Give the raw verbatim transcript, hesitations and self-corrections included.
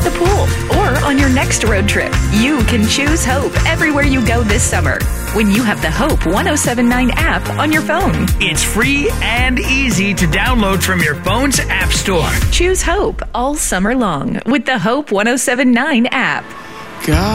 the pool, or on your next road trip. You can choose Hope everywhere you go this summer when you have the Hope one oh seven nine app on your phone. It's free and easy to download from your phone's app store. Choose Hope all summer long with the Hope one oh seven nine app. God.